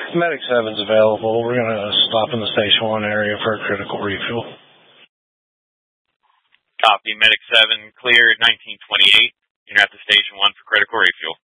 Medic 7's available. We're going to stop in the Station 1 area for a critical refuel. Copy. Medic 7 cleared 1928. You're at the Station 1 for critical refuel.